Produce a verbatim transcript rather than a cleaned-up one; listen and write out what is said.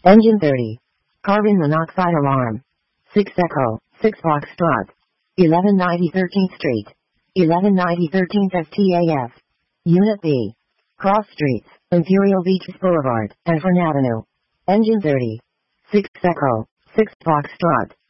Engine thirty. Carbon monoxide alarm. six Echo, six Foxtrot. eleven ninety thirteenth Street. eleven ninety thirteenth F T A F. Unit B. Cross Streets, Imperial Beaches Boulevard, and Fern Avenue. Engine thirty. six Echo, six Foxtrot.